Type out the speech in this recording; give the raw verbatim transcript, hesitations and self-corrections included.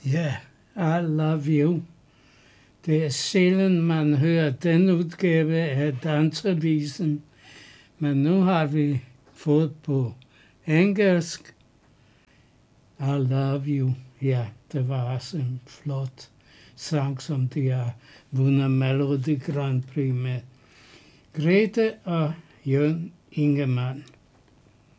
Ja, I Love You. Det er sjældent, man hører den udgave af Dansevisen, men nu har vi fået på engelsk I Love You. Ja, det var også en flot sang, som de har vundet Melodi Grand Prix med. Grete og Jørgen Ingemann.